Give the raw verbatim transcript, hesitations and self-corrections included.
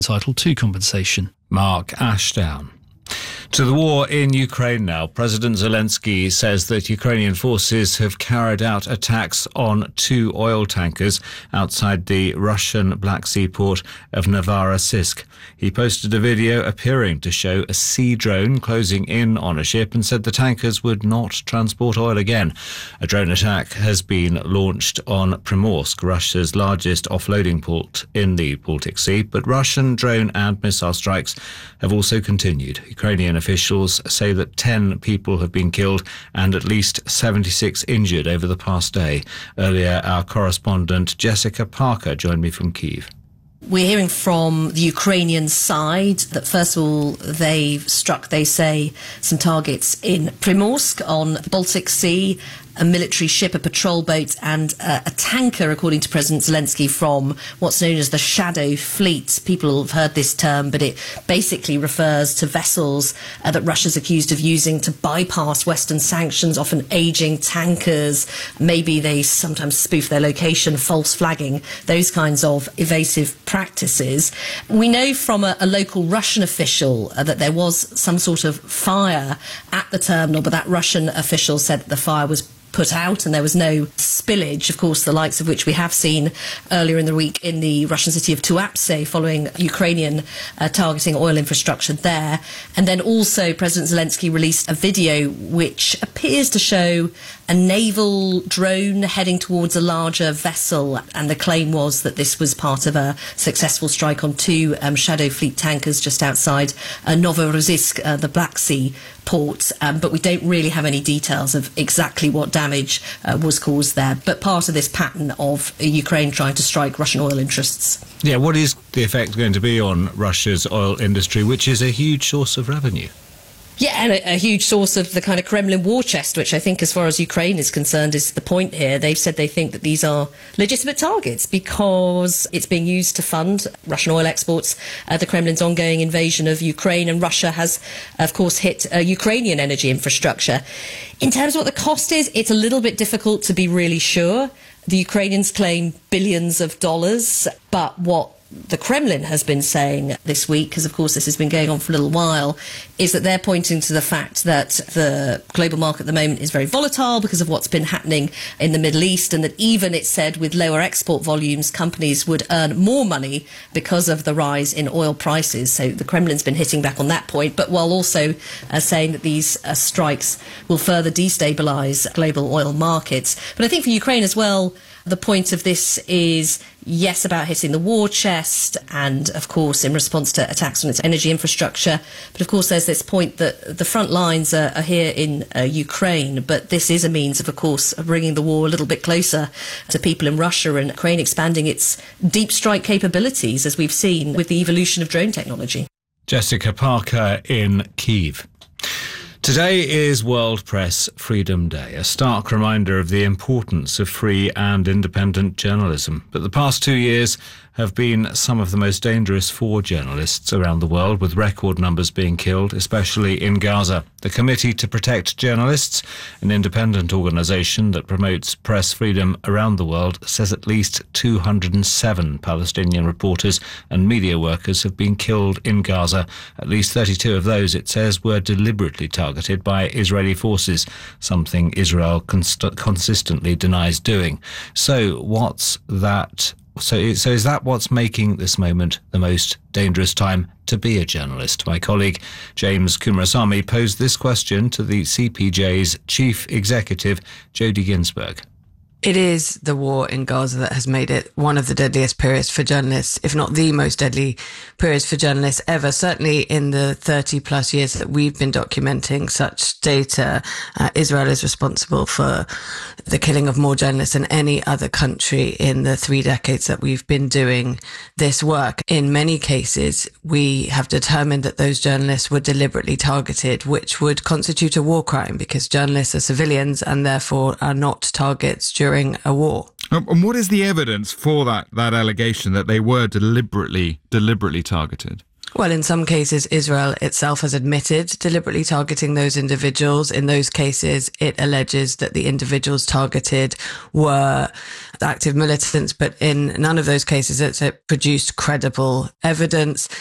entitled to compensation. Mark Ashdown. To the war in Ukraine now. President Zelensky says that Ukrainian forces have carried out attacks on two oil tankers outside the Russian Black Sea port of Novorossiysk. He posted a video appearing to show a sea drone closing in on a ship and said the tankers would not transport oil again. A drone attack has been launched on Primorsk, Russia's largest offloading port in the Baltic Sea, but Russian drone and missile strikes have also continued. Ukrainian officials say that ten people have been killed and at least seventy-six injured over the past day. Earlier, our correspondent Jessica Parker joined me from Kyiv. We're hearing from the Ukrainian side that, first of all, they've struck, they say, some targets in Primorsk on the Baltic Sea, a military ship, a patrol boat and uh, a tanker, according to President Zelensky, from what's known as the Shadow Fleet. People have heard this term, but it basically refers to vessels uh, that Russia's accused of using to bypass Western sanctions, often ageing tankers. Maybe they sometimes spoof their location, false flagging, those kinds of evasive practices. We know from a, a local Russian official uh, that there was some sort of fire at the terminal, but that Russian official said that the fire was put out and there was no spillage, of course, the likes of which we have seen earlier in the week in the Russian city of Tuapse following Ukrainian uh, targeting oil infrastructure there. And then also President Zelensky released a video which appears to show a naval drone heading towards a larger vessel, and the claim was that this was part of a successful strike on two um, Shadow Fleet tankers just outside uh, Novorossiysk, uh, the Black Sea port, um, but we don't really have any details of exactly what damage uh, was caused there. But part of this pattern of Ukraine trying to strike Russian oil interests. Yeah, what is the effect going to be on Russia's oil industry, which is a huge source of revenue? Yeah, and a, a huge source of the kind of Kremlin war chest, which I think, as far as Ukraine is concerned, is the point here. They've said they think that these are legitimate targets because it's being used to fund Russian oil exports, uh, the Kremlin's ongoing invasion of Ukraine, and Russia has, of course, hit uh, Ukrainian energy infrastructure. In terms of what the cost is, it's a little bit difficult to be really sure. The Ukrainians claim billions of dollars, but what the Kremlin has been saying this week, because of course this has been going on for a little while, is that they're pointing to the fact that the global market at the moment is very volatile because of what's been happening in the Middle East, and that even, it said, with lower export volumes, companies would earn more money because of the rise in oil prices. So the Kremlin's been hitting back on that point, but while also uh, saying that these uh, strikes will further destabilise global oil markets. But I think for Ukraine as well, the point of this is, yes, about hitting the war chest and, of course, in response to attacks on its energy infrastructure. But, of course, there's this point that the front lines are, are here in uh, Ukraine, but this is a means of, of course, of bringing the war a little bit closer to people in Russia, and Ukraine expanding its deep strike capabilities, as we've seen with the evolution of drone technology. Jessica Parker in Kyiv. Today is World Press Freedom Day, a stark reminder of the importance of free and independent journalism. But the past two years have been some of the most dangerous for journalists around the world, with record numbers being killed, especially in Gaza. The Committee to Protect Journalists, an independent organisation that promotes press freedom around the world, says at least two hundred seven Palestinian reporters and media workers have been killed in Gaza. At least thirty-two of those, it says, were deliberately targeted by Israeli forces, something Israel const- consistently denies doing. So what's that? So, so is that what's making this moment the most dangerous time to be a journalist? My colleague James Kumarasamy posed this question to the C P J's chief executive, Jodie Ginsberg. It is the war in Gaza that has made it one of the deadliest periods for journalists, if not the most deadly periods for journalists ever. Certainly in the thirty plus years that we've been documenting such data, uh, Israel is responsible for the killing of more journalists than any other country in the three decades that we've been doing this work. In many cases, we have determined that those journalists were deliberately targeted, which would constitute a war crime because journalists are civilians and therefore are not targets during during a war. And what is the evidence for that that allegation that they were deliberately deliberately targeted? Well, in some cases, Israel itself has admitted deliberately targeting those individuals. In those cases, it alleges that the individuals targeted were active militants, but in none of those cases, it's produced credible evidence.